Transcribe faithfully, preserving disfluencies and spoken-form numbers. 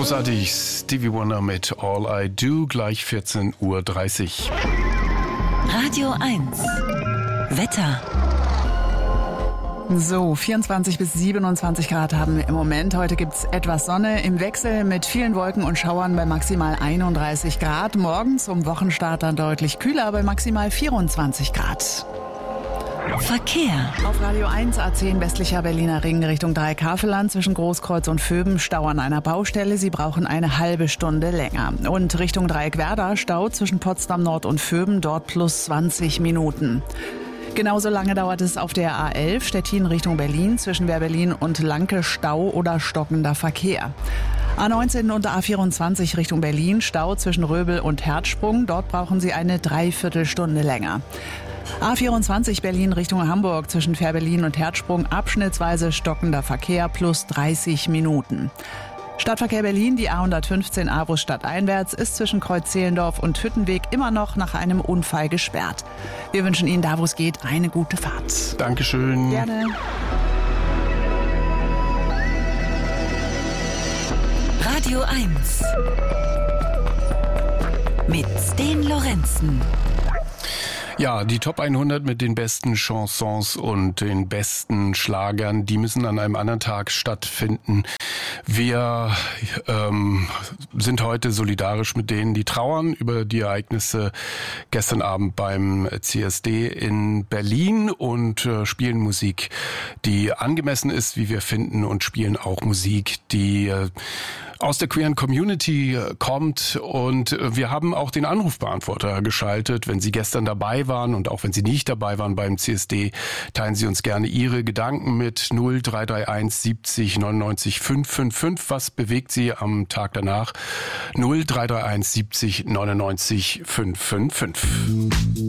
Großartig, Stevie Wonder mit All I Do, gleich vierzehn Uhr dreißig. Radio eins Wetter. So, vierundzwanzig bis siebenundzwanzig Grad haben wir im Moment. Heute gibt's etwas Sonne im Wechsel mit vielen Wolken und Schauern bei maximal einunddreißig Grad. Morgen zum Wochenstart dann deutlich kühler bei maximal vierundzwanzig Grad. Verkehr. Auf Radio eins A zehn westlicher Berliner Ring Richtung Dreikafelland zwischen Großkreuz und Vöben Stau an einer Baustelle. Sie brauchen eine halbe Stunde länger. Und Richtung Dreieckwerder Stau zwischen Potsdam Nord und Vöben, dort plus zwanzig Minuten. Genauso lange dauert es auf der A elf Stettin Richtung Berlin zwischen Wehr-Berlin und Lanke Stau oder stockender Verkehr. A neunzehn und A vierundzwanzig Richtung Berlin Stau zwischen Röbel und Herzsprung. Dort brauchen Sie eine Dreiviertelstunde länger. A vierundzwanzig Berlin Richtung Hamburg zwischen Fähr-Berlin und Herzsprung abschnittsweise stockender Verkehr plus dreißig Minuten. Stadtverkehr Berlin, die A hundertfünfzehn Avus stadteinwärts, ist zwischen Kreuz-Zehlendorf und Hüttenweg immer noch nach einem Unfall gesperrt. Wir wünschen Ihnen da, wo es geht, eine gute Fahrt. Dankeschön. Gerne. Radio eins mit Sten Lorenzen. Ja, die Top hundert mit den besten Chansons und den besten Schlagern, die müssen an einem anderen Tag stattfinden. Wir ähm, sind heute solidarisch mit denen, die trauern über die Ereignisse gestern Abend beim C S D in Berlin und äh, spielen Musik, die angemessen ist, wie wir finden, und spielen auch Musik, die äh, aus der queeren Community kommt. Und wir haben auch den Anrufbeantworter geschaltet. Wenn Sie gestern dabei waren und auch wenn Sie nicht dabei waren beim C S D, teilen Sie uns gerne Ihre Gedanken mit null drei drei eins siebzig neunundneunzig fünf fünf fünf. Was bewegt Sie am Tag danach? null drei drei eins siebzig neunundneunzig fünf fünf fünf.